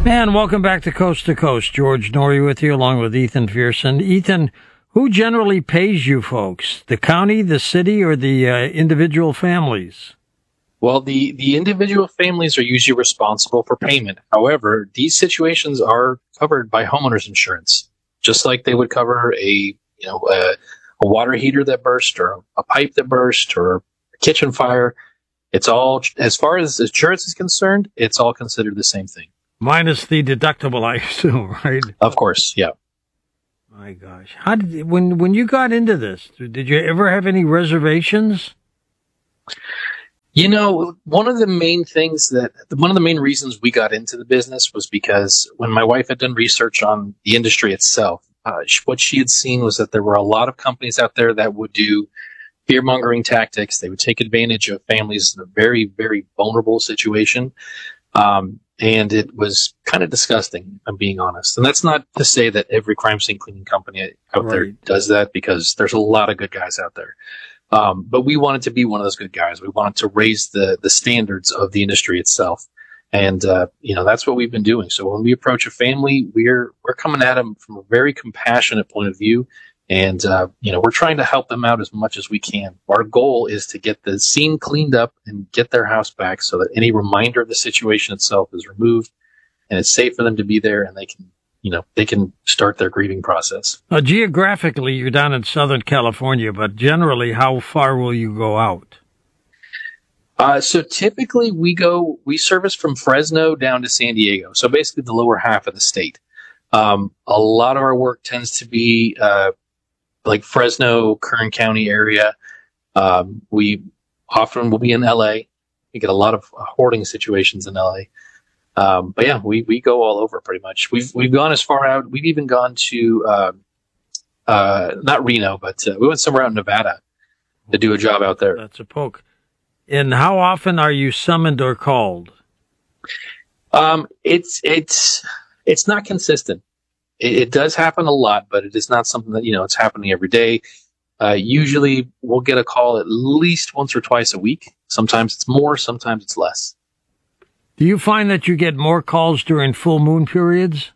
And welcome back to Coast to Coast. George Norrie with you, along with Ethan Pearson. Ethan, who generally pays you folks? The county, the city, or the individual families? Well, the individual families are usually responsible for payment. However, these situations are covered by homeowners insurance, just like they would cover a water heater that burst, or a pipe that burst, or a kitchen fire. It's all, as far as insurance is concerned, it's all considered the same thing. Minus the deductible, I assume, right? Of course, yeah. My gosh. How did when you got into this, did you ever have any reservations? You know, one of the main reasons we got into the business was because when my wife had done research on the industry itself, what she had seen was that there were a lot of companies out there that would do fear-mongering tactics. They would take advantage of families in a very, very vulnerable situation. And it was kind of disgusting, I'm being honest. And that's not to say that every crime scene cleaning company out there does that, because there's a lot of good guys out there. But we wanted to be one of those good guys. We wanted to raise the standards of the industry itself. And, that's what we've been doing. So when we approach a family, we're coming at them from a very compassionate point of view. And, we're trying to help them out as much as we can. Our goal is to get the scene cleaned up and get their house back so that any reminder of the situation itself is removed and it's safe for them to be there, and they can start their grieving process. Geographically, you're down in Southern California, but generally, how far will you go out? So typically we service from Fresno down to San Diego. So basically the lower half of the state. A lot of our work tends to be, like Fresno, Kern County area. We often will be in LA. We get a lot of hoarding situations in LA. But yeah, we go all over pretty much. We've gone as far out. We've even gone to, not Reno, but we went somewhere out in Nevada to do a job out there. That's a poke. And how often are you summoned or called? It's not consistent. It does happen a lot, but it is not something that, it's happening every day. Usually we'll get a call at least once or twice a week. Sometimes it's more, sometimes it's less. Do you find that you get more calls during full moon periods?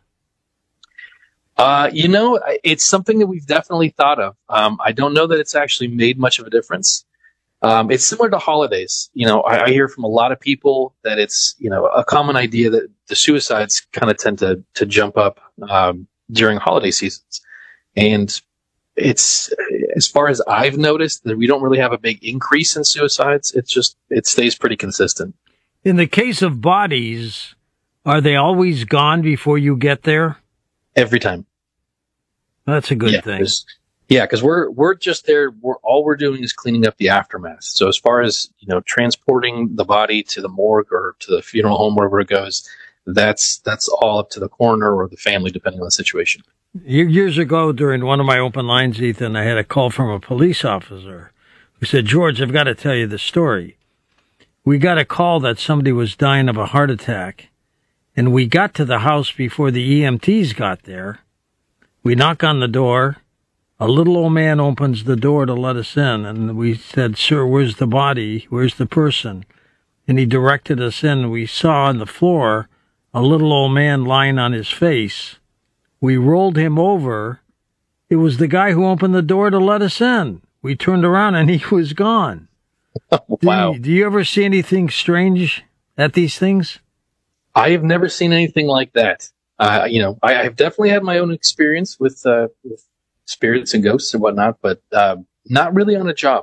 It's something that we've definitely thought of. I don't know that it's actually made much of a difference. It's similar to holidays. I hear from a lot of people that it's, a common idea that the suicides kind of tend to jump up, during holiday seasons. And it's, as far as I've noticed, that we don't really have a big increase in suicides. It stays pretty consistent. In the case of bodies, are they always gone before you get there? Every time. That's a good thing. Yeah, because we're just there. All we're doing is cleaning up the aftermath. So as far as transporting the body to the morgue or to the funeral home, wherever it goes, that's all up to the coroner or the family, depending on the situation. Years ago, during one of my open lines, Ethan, I had a call from a police officer who said, "George, I've got to tell you the story. We got a call that somebody was dying of a heart attack, and we got to the house before the EMTs got there. We knock on the door. A little old man opens the door to let us in, and we said, 'Sir, where's the body? Where's the person?' And he directed us in. We saw on the floor a little old man lying on his face. We rolled him over. It was the guy who opened the door to let us in. We turned around, and he was gone." Wow. Do you ever see anything strange at these things? I have never seen anything like that. I've definitely had my own experience with spirits and ghosts and whatnot, but not really on a job.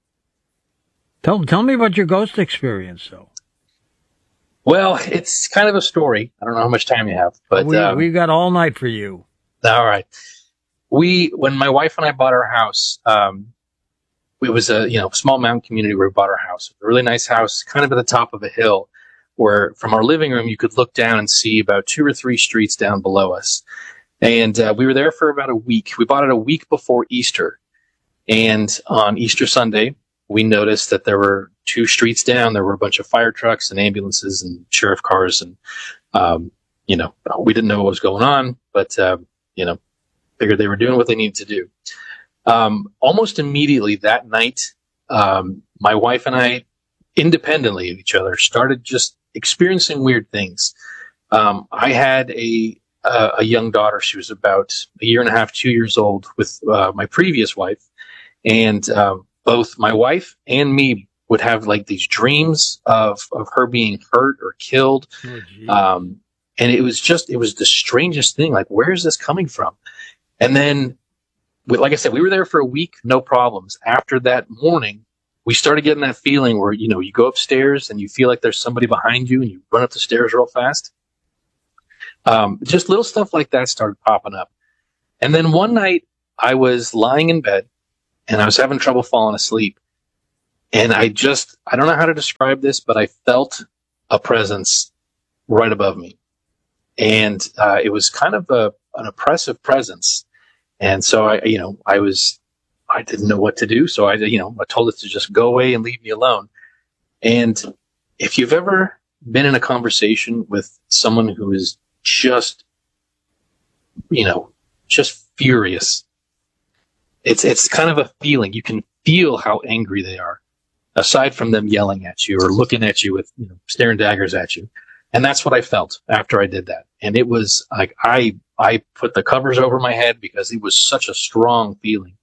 Tell me about your ghost experience, though. Well, it's kind of a story. I don't know how much time you have, but we've got all night for you. All right. When my wife and I bought our house, it was a small mountain community where we bought our house. A really nice house, kind of at the top of a hill, where from our living room you could look down and see about 2 or 3 streets down below us. And we were there for about a week. We bought it a week before Easter. And on Easter Sunday, we noticed that there were 2 streets down. There were a bunch of fire trucks and ambulances and sheriff cars. And, we didn't know what was going on, but, figured they were doing what they needed to do. Almost immediately that night, my wife and I, independently of each other, started just experiencing weird things. I had a young daughter. She was about a year and a half, 2 years old with my previous wife. And both my wife and me would have like these dreams of her being hurt or killed. And it was the strangest thing. Like, where is this coming from? And then, like I said, we were there for a week, no problems. After that morning, we started getting that feeling where, you go upstairs and you feel like there's somebody behind you and you run up the stairs real fast. Just little stuff like that started popping up. And then one night I was lying in bed and I was having trouble falling asleep. And I don't know how to describe this, but I felt a presence right above me. And it was kind of an oppressive presence. And so I didn't know what to do. So I told it to just go away and leave me alone. And if you've ever been in a conversation with someone who is just furious, it's kind of a feeling. You can feel how angry they are, aside from them yelling at you or looking at you with, staring daggers at you. And that's what I felt after I did that. And it was like, I put the covers over my head because it was such a strong feeling.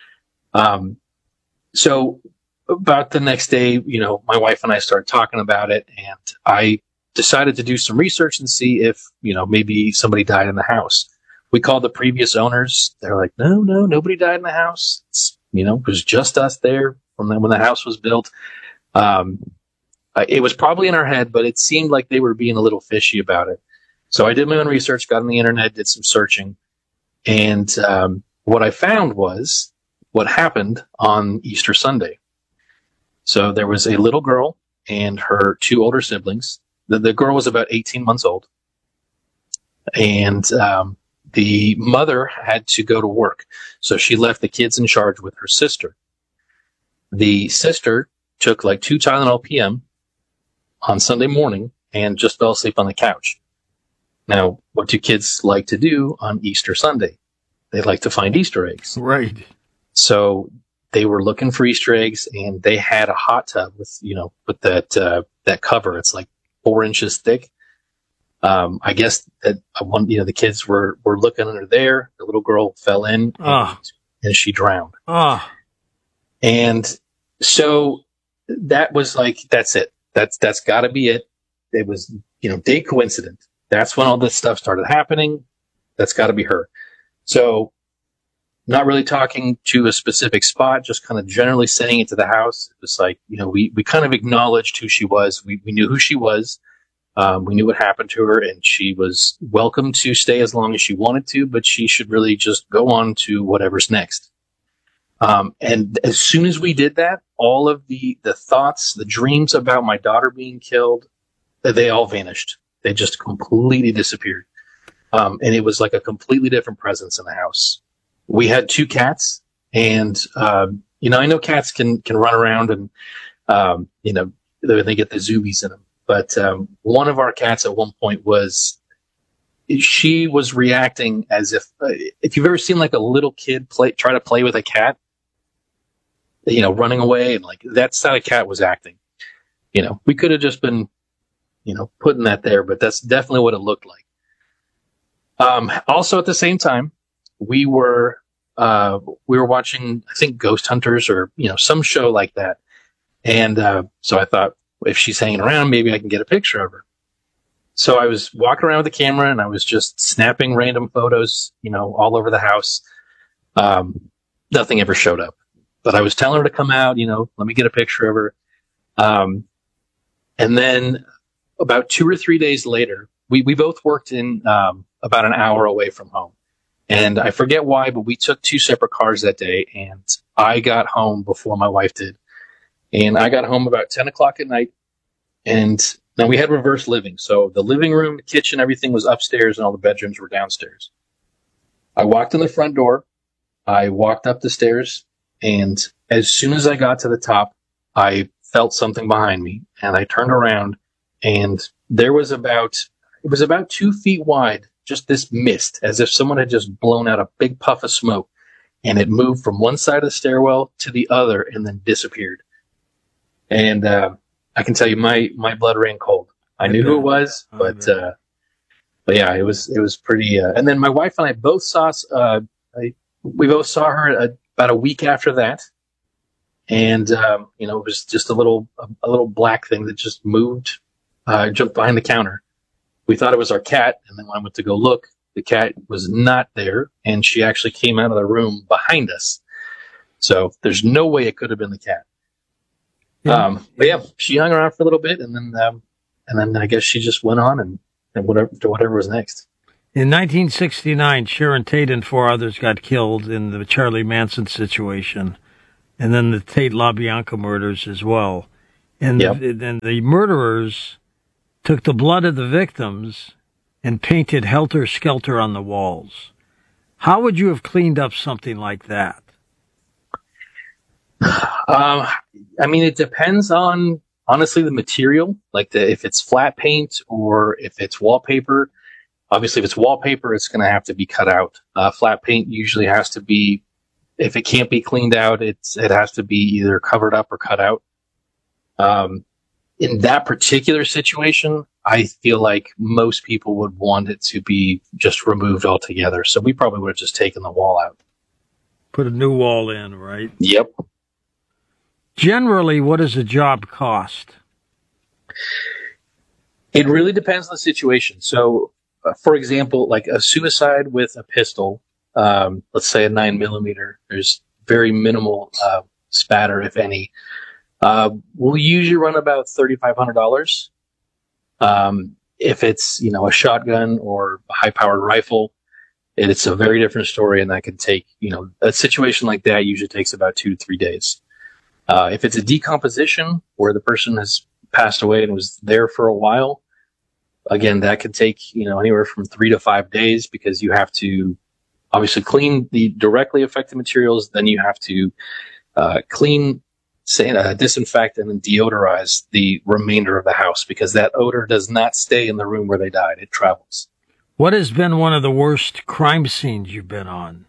So about the next day, my wife and I started talking about it, and I decided to do some research and see if, maybe somebody died in the house. We called the previous owners. They're like, no, nobody died in the house. It was just us there when the house was built. It was probably in our head, but it seemed like they were being a little fishy about it. So I did my own research, got on the internet, did some searching. And what I found was what happened on Easter Sunday. So there was a little girl and her two older siblings. The girl was about 18 months old. And the mother had to go to work. So she left the kids in charge with her sister. The sister took like 2 Tylenol PM on Sunday morning and just fell asleep on the couch. Now, what do kids like to do on Easter Sunday? They like to find Easter eggs. Right. So they were looking for Easter eggs, and they had a hot tub with that cover. It's like 4 inches thick. I guess that the kids were looking under there. The little girl fell in and she drowned. And so that was like, that's it. That's gotta be it. It was, day coincidence. That's when all this stuff started happening. That's gotta be her. So not really talking to a specific spot, just kind of generally saying it to the house. It was like, we kind of acknowledged who she was. We knew who she was. We knew what happened to her, and she was welcome to stay as long as she wanted to, but she should really just go on to whatever's next. And as soon as we did that, all of the thoughts, the dreams about my daughter being killed, they all vanished. They just completely disappeared. And it was like a completely different presence in the house. We had 2 cats, and, I know cats can run around and, they get the zoomies in them. But one of our cats at one point she was reacting as if you've ever seen like a little kid try to play with a cat, running away, and like that's how a cat was acting. We could have just been, putting that there, but that's definitely what it looked like. Also at the same time, we were watching, I think, Ghost Hunters or, some show like that. And so I thought, if she's hanging around, maybe I can get a picture of her. So I was walking around with the camera and I was just snapping random photos, all over the house. Nothing ever showed up, but I was telling her to come out, let me get a picture of her. And then about 2 or 3 days later, we both worked in about an hour away from home. And I forget why, but we took 2 separate cars that day, and I got home before my wife did. And I got home about 10 o'clock at night, and now we had reverse living. So the living room, the kitchen, everything was upstairs, and all the bedrooms were downstairs. I walked in the front door. I walked up the stairs, and as soon as I got to the top, I felt something behind me, and I turned around, and it was about 2 feet wide, just this mist, as if someone had just blown out a big puff of smoke, and it moved from one side of the stairwell to the other and then disappeared. And I can tell you, my blood ran cold. I knew who it was, but But yeah, it was pretty. And then my wife and I both saw. We both saw her about a week after that, and it was just a little black thing that just moved, jumped behind the counter. We thought it was our cat, and then when I went to go look, the cat was not there, and she actually came out of the room behind us. So there's no way it could have been the cat. Yeah. But yeah, she hung around for a little bit, and then I guess she just went on and whatever was next. In 1969, Sharon Tate and 4 others got killed in the Charlie Manson situation, and then the Tate LaBianca murders as well. And Yep. then the murderers took the blood of the victims and painted Helter Skelter on the walls. How would you have cleaned up something like that? I mean, it depends on, honestly, the material, like if it's flat paint or if it's wallpaper. Obviously, if it's wallpaper, it's going to have to be cut out. Flat paint usually has to be, if it can't be cleaned out, it has to be either covered up or cut out. In that particular situation, I feel like most people would want it to be just removed altogether. So we probably would have just taken the wall out. Put a new wall in, right? Yep. Generally, what does a job cost? It really depends on the situation. So, for example, like a suicide with a pistol, let's say a 9mm, there's very minimal spatter, if any. We'll usually run about $3,500. If it's, a shotgun or a high-powered rifle, it's a very different story, and that can take, a situation like that usually takes about 2 to 3 days. If it's a decomposition where the person has passed away and was there for a while, again, that could take, anywhere from 3 to 5 days, because you have to obviously clean the directly affected materials. Then you have to clean, disinfect, and then deodorize the remainder of the house, because that odor does not stay in the room where they died. It travels. What has been one of the worst crime scenes you've been on?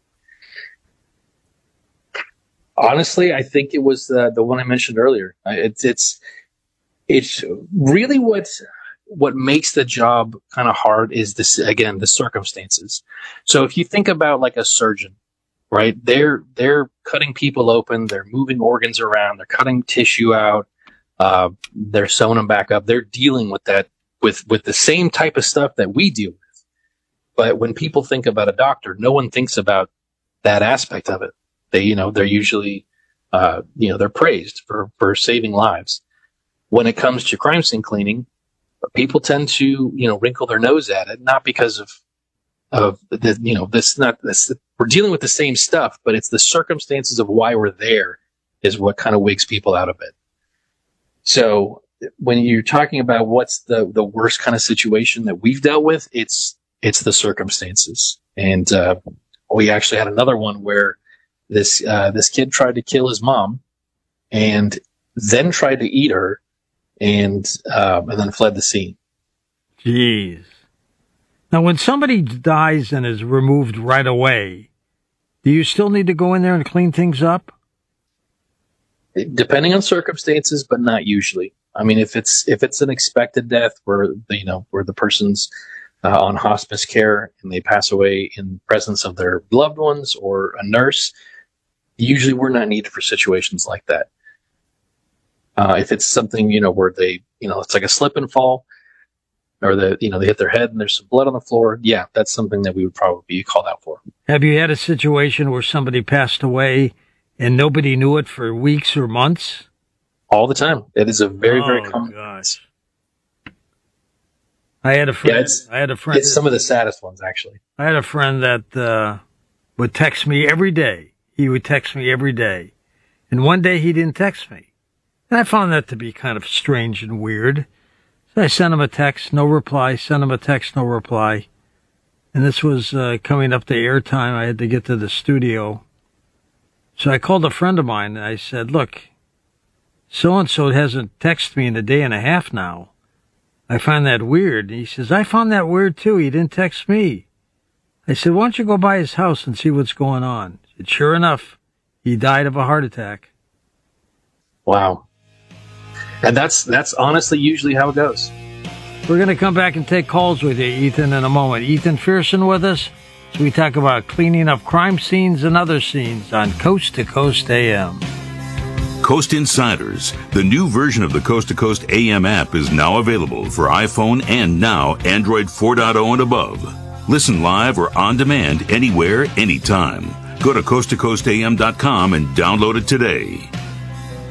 Honestly, I think it was the one I mentioned earlier. It's really what makes the job kind of hard is this, again, the circumstances. So if you think about like a surgeon, right? They're cutting people open, they're moving organs around, they're cutting tissue out, they're sewing them back up. They're dealing with that with the same type of stuff that we deal with. But when people think about a doctor, no one thinks about that aspect of it. They're usually, they're praised for saving lives. When it comes to crime scene cleaning, people tend to, wrinkle their nose at it, not because of this, we're dealing with the same stuff, but it's the circumstances of why we're there is what kind of wigs people out of it. So when you're talking about what's the worst kind of situation that we've dealt with, it's the circumstances. And, we actually had another one where this kid tried to kill his mom and then tried to eat her and then fled the scene. Jeez. Now, when somebody dies and is removed right away, do you still need to go in there and clean things up? Depending on circumstances, but not usually. I mean, if it's an expected death where the person's on hospice care and they pass away in presence of their loved ones or a nurse, usually we're not needed for situations like that. If it's something, where they, it's like a slip and fall, or they hit their head and there's some blood on the floor, yeah, that's something that we would probably be called out for. Have you had a situation where somebody passed away and nobody knew it for weeks or months? All the time. It is a very, very common. Gosh. I had a friend. It's some of the saddest ones, actually. I had a friend that would text me every day. He would text me every day. And one day he didn't text me. And I found that to be kind of strange and weird. So I sent him a text, no reply, sent him a text, no reply. And this was coming up to airtime. I had to get to the studio. So I called a friend of mine and I said, look, so-and-so hasn't texted me in a day and a half now. I find that weird. And he says, I found that weird too. He didn't text me. I said, why don't you go by his house and see what's going on? He said, sure enough, he died of a heart attack. Wow. And that's honestly usually how it goes. We're going to come back and take calls with you, Ethan, in a moment. Ethan Fearson with us. So we talk about cleaning up crime scenes and other scenes on Coast to Coast AM. Coast Insiders, the new version of the Coast to Coast AM app, is now available for iPhone and now Android 4.0 and above. Listen live or on demand anywhere, anytime. Go to coasttocoastam.com and download it today.